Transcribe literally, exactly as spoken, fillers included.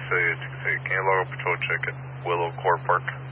say, say, can you log a patrol check at Willow Core Park?